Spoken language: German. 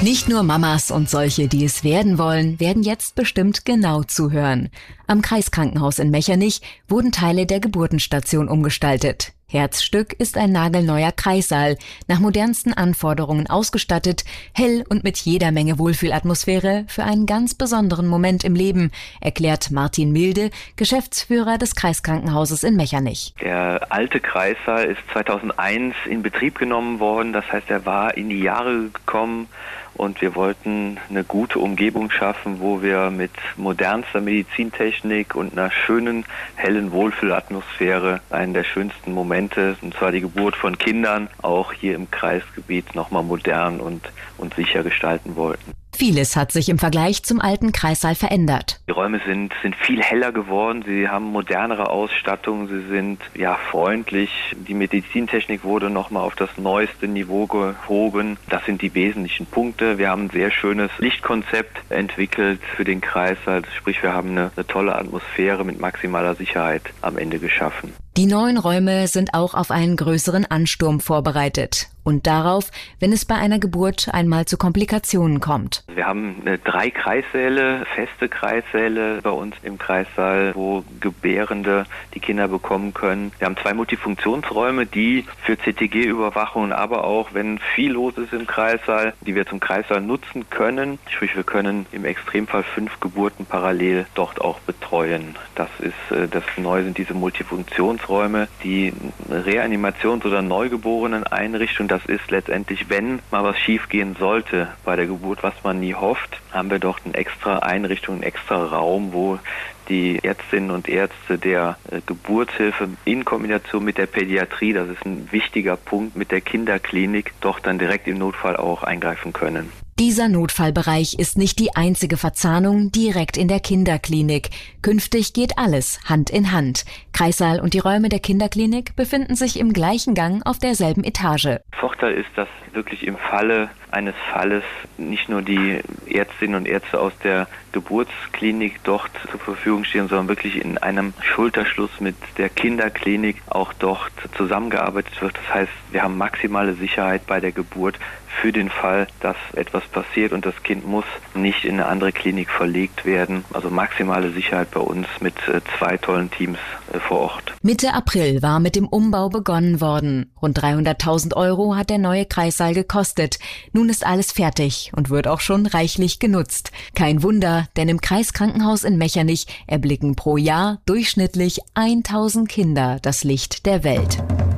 Nicht nur Mamas und solche, die es werden wollen, werden jetzt bestimmt genau zuhören. Am Kreiskrankenhaus in Mechernich wurden Teile der Geburtenstation umgestaltet. Herzstück ist ein nagelneuer Kreissaal, nach modernsten Anforderungen ausgestattet, hell und mit jeder Menge Wohlfühlatmosphäre für einen ganz besonderen Moment im Leben, erklärt Martin Milde, Geschäftsführer des Kreiskrankenhauses in Mechernich. Der alte Kreissaal ist 2001 in Betrieb genommen worden, das heißt, er war in die Jahre gekommen und wir wollten eine gute Umgebung schaffen, wo wir mit modernster Medizintechnik und einer schönen, hellen Wohlfühlatmosphäre einen der schönsten Momente, und zwar die Geburt von Kindern, auch hier im Kreisgebiet nochmal modern und sicher gestalten wollten. Vieles hat sich im Vergleich zum alten Kreissaal verändert. Die Räume sind viel heller geworden, sie haben modernere Ausstattung, sie sind freundlich. Die Medizintechnik wurde nochmal auf das neueste Niveau gehoben. Das sind die wesentlichen Punkte. Wir haben ein sehr schönes Lichtkonzept entwickelt für den Kreissaal, sprich wir haben eine tolle Atmosphäre mit maximaler Sicherheit am Ende geschaffen. Die neuen Räume sind auch auf einen größeren Ansturm vorbereitet und darauf, wenn es bei einer Geburt einmal zu Komplikationen kommt. Wir haben 3 Kreissäle, feste Kreissäle bei uns im Kreissaal, wo Gebärende die Kinder bekommen können. Wir haben 2 Multifunktionsräume, die für CTG-Überwachung, aber auch, wenn viel los ist im Kreissaal, die wir zum Kreissaal nutzen können. Sprich, wir können im Extremfall 5 Geburten parallel dort auch betreuen. Das Neue sind diese Multifunktionsräume, die Reanimations- oder Neugeborenen-Einrichtung. Das ist letztendlich, wenn mal was schief gehen sollte bei der Geburt, was man nie hofft, haben wir dort eine extra Einrichtung, einen extra Raum, wo die Ärztinnen und Ärzte der Geburtshilfe in Kombination mit der Pädiatrie, das ist ein wichtiger Punkt, mit der Kinderklinik, doch dann direkt im Notfall auch eingreifen können. Dieser Notfallbereich ist nicht die einzige Verzahnung direkt in der Kinderklinik. Künftig geht alles Hand in Hand. Kreissaal und die Räume der Kinderklinik befinden sich im gleichen Gang auf derselben Etage. Vorteil ist, dass wirklich im Falle eines Falles nicht nur die Ärztinnen und Ärzte aus der Geburtsklinik dort zur Verfügung stehen, sondern wirklich in einem Schulterschluss mit der Kinderklinik auch dort zusammengearbeitet wird. Das heißt, wir haben maximale Sicherheit bei der Geburt für den Fall, dass etwas passiert und das Kind muss nicht in eine andere Klinik verlegt werden. Also maximale Sicherheit bei uns mit 2 tollen Teams vor Ort. Mitte April war mit dem Umbau begonnen worden. Rund 300.000 € hat der neue Kreissaal gekostet. Nun ist alles fertig und wird auch schon reichlich genutzt. Kein Wunder, denn im Kreiskrankenhaus in Mechernich erblicken pro Jahr durchschnittlich 1000 Kinder das Licht der Welt.